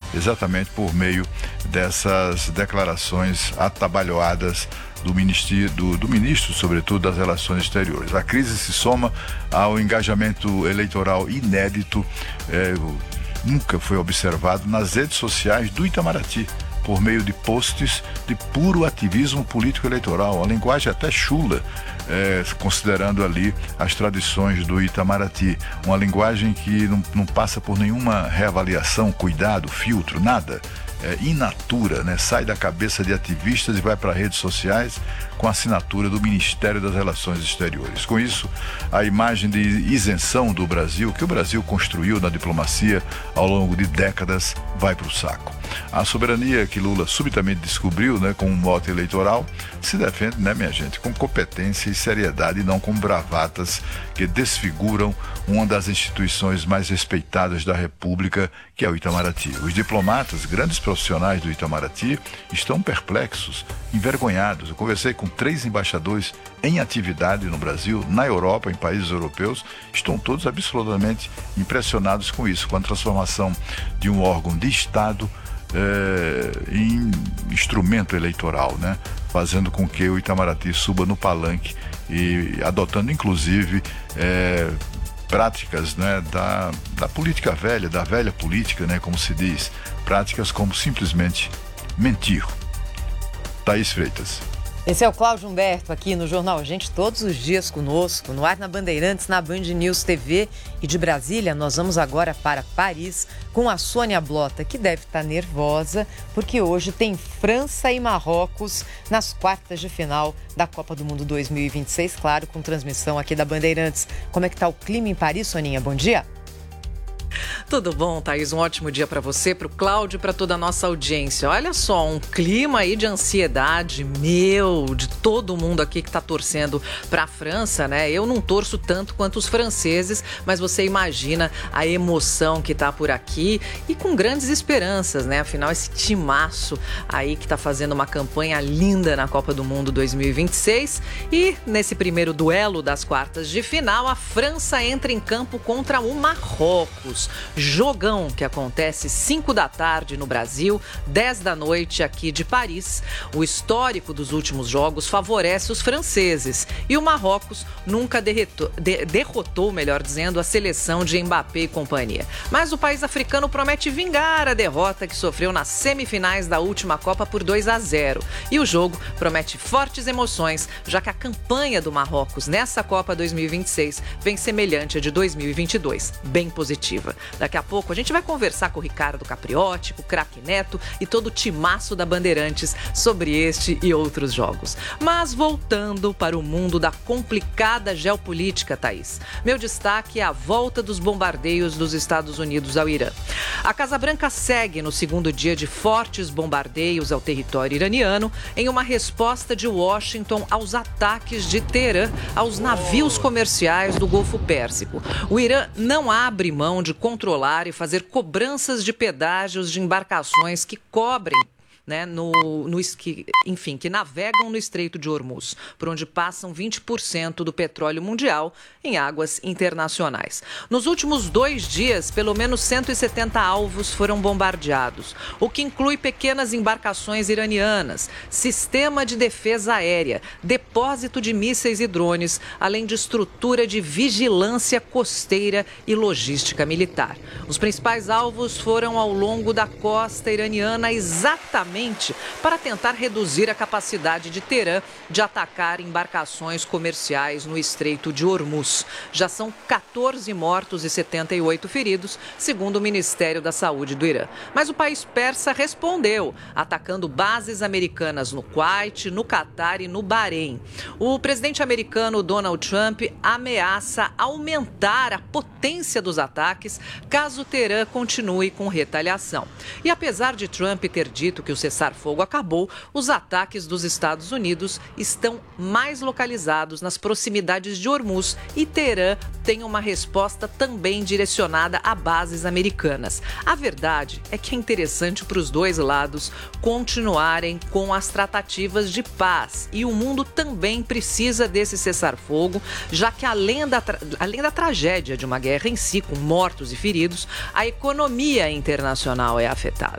exatamente por meio dessas declarações atabalhoadas do ministro, sobretudo, das Relações Exteriores. A crise se soma ao engajamento eleitoral inédito, nunca foi observado nas redes sociais do Itamaraty, por meio de posts de puro ativismo político-eleitoral, uma linguagem até chula, considerando ali as tradições do Itamaraty, uma linguagem que não passa por nenhuma reavaliação, cuidado, filtro, nada. In natura, né? Sai da cabeça de ativistas e vai para redes sociais com a assinatura do Ministério das Relações Exteriores. Com isso, a imagem de isenção do Brasil, que o Brasil construiu na diplomacia ao longo de décadas, vai para o saco. A soberania que Lula subitamente descobriu, né, com um mote eleitoral, se defende, né, minha gente, com competência e seriedade, e não com bravatas que desfiguram uma das instituições mais respeitadas da República, que é o Itamaraty. Os diplomatas, grandes profissionais do Itamaraty, estão perplexos, envergonhados. Eu conversei com 3 embaixadores em atividade no Brasil, na Europa, em países europeus, estão todos absolutamente impressionados com isso, com a transformação de um órgão de Estado em instrumento eleitoral, né? Fazendo com que o Itamaraty suba no palanque e adotando, inclusive, práticas, né, da política velha, da velha política, né, como se diz, práticas como simplesmente mentir. Thaís Freitas. Esse é o Cláudio Humberto aqui no Jornal Gente, todos os dias conosco, no ar na Bandeirantes, na Band News TV. E de Brasília, nós vamos agora para Paris com a Sônia Blota, que deve estar nervosa, porque hoje tem França e Marrocos nas quartas de final da Copa do Mundo 2026, claro, com transmissão aqui da Bandeirantes. Como é que está o clima em Paris, Soninha? Bom dia. Tudo bom, Thaís? Um ótimo dia para você, para o Cláudio e para toda a nossa audiência. Olha só, um clima aí de ansiedade de todo mundo aqui que está torcendo para a França, né? Eu não torço tanto quanto os franceses, mas você imagina a emoção que está por aqui e com grandes esperanças, né? Afinal, esse timaço aí que está fazendo uma campanha linda na Copa do Mundo 2026 e nesse primeiro duelo das quartas de final, a França entra em campo contra o Marrocos. Jogão que acontece 5 da tarde no Brasil, 10 da noite aqui de Paris. O histórico dos últimos jogos favorece os franceses e o Marrocos nunca derrotou, melhor dizendo, a seleção de Mbappé e companhia. Mas o país africano promete vingar a derrota que sofreu nas semifinais da última Copa por 2-0. E o jogo promete fortes emoções, já que a campanha do Marrocos nessa Copa 2026 vem semelhante à de 2022, bem positiva. Daqui a pouco a gente vai conversar com o Ricardo Capriotti, com o Craque Neto e todo o timaço da Bandeirantes sobre este e outros jogos. Mas voltando para o mundo da complicada geopolítica, Thaís. Meu destaque é a volta dos bombardeios dos Estados Unidos ao Irã. A Casa Branca segue no segundo dia de fortes bombardeios ao território iraniano em uma resposta de Washington aos ataques de Teherã aos navios comerciais do Golfo Pérsico. O Irã não abre mão de controlar e fazer cobranças de pedágios de embarcações que cobrem, né, que navegam no Estreito de Hormuz, por onde passam 20% do petróleo mundial em águas internacionais. Nos últimos 2 dias, pelo menos 170 alvos foram bombardeados, o que inclui pequenas embarcações iranianas, sistema de defesa aérea, depósito de mísseis e drones, além de estrutura de vigilância costeira e logística militar. Os principais alvos foram ao longo da costa iraniana, exatamente para tentar reduzir a capacidade de Teherã de atacar embarcações comerciais no Estreito de Hormuz. Já são 14 mortos e 78 feridos, segundo o Ministério da Saúde do Irã. Mas o país persa respondeu, atacando bases americanas no Kuwait, no Catar e no Bahrein. O presidente americano Donald Trump ameaça aumentar a potência dos ataques caso Teherã continue com retaliação. E apesar de Trump ter dito que o cessar-fogo acabou, os ataques dos Estados Unidos estão mais localizados nas proximidades de Hormuz e Teherã tem uma resposta também direcionada a bases americanas. A verdade é que é interessante para os dois lados continuarem com as tratativas de paz e o mundo também precisa desse cessar-fogo, já que além da tragédia de uma guerra em si, com mortos e feridos, a economia internacional é afetada.